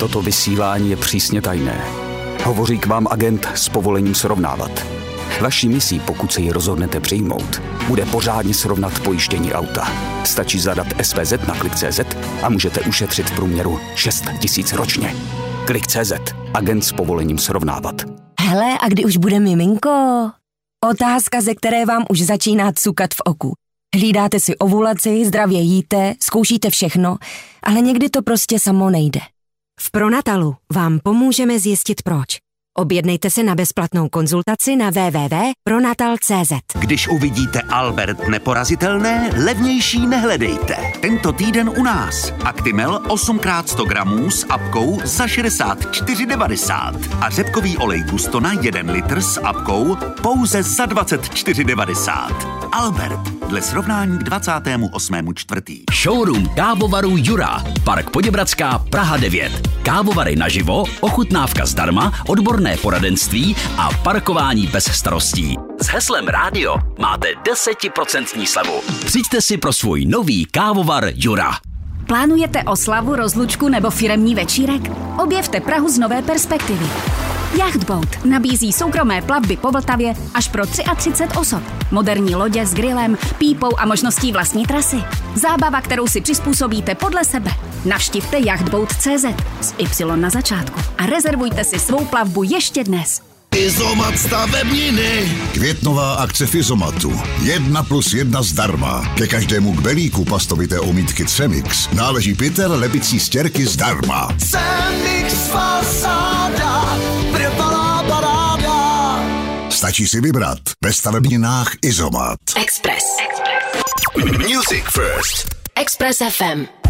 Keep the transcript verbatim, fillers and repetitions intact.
Toto vysílání je přísně tajné. Hovoří k vám agent s povolením srovnávat. Vaší misí, pokud se ji rozhodnete přijmout, bude pořádně srovnat pojištění auta. Stačí zadat S V Z na klik tečka cé zet a můžete ušetřit v průměru šest tisíc ročně. klik tečka cé zet. Agent s povolením srovnávat. Hele, a kdy už bude miminko? Otázka, ze které vám už začíná cukat v oku. Hlídáte si ovulaci, zdravě jíte, zkoušíte všechno, ale někdy to prostě samo nejde. V Pronatalu vám pomůžeme zjistit proč. Objednejte se na bezplatnou konzultaci na w w w tečka pronatal tečka cé zet. Když uvidíte Albert neporazitelné, levnější nehledejte. Tento týden u nás. Actimel osm krát sto gramů s apkou za šedesát čtyři devadesát a řepkový olej Gusto na jeden litr s apkou pouze za dvacet čtyři devadesát. Albert, dle srovnání k dvacátému osmému čtvrtý. Showroom kávovaru Jura, Park Poděbradská, Praha devět. Kávovary naživo, ochutnávka zdarma, odborné poradenství a parkování bez starostí. S heslem rádio máte deset procent slevu. Přijďte si pro svůj nový kávovar Jura. Plánujete oslavu, rozlučku nebo firemní večírek? Objevte Prahu z nové perspektivy. Yachtboat nabízí soukromé plavby po Vltavě až pro třicet tři osob. Moderní lodě s grillem, pípou a možností vlastní trasy. Zábava, kterou si přizpůsobíte podle sebe. Navštivte yachtboat tečka cé zet s Y na začátku a rezervujte si svou plavbu ještě dnes. Izomat stavebniny. Květnová akce v Izomatu. Jedna plus jedna zdarma. Ke každému kbelíku pastovité omítky Cemix náleží pytel lepicí stěrky zdarma. Cemix fasáda, prepala paráda. Stačí si vybrat. Ve stavebninách Izomat. Express. Music First. Express F M.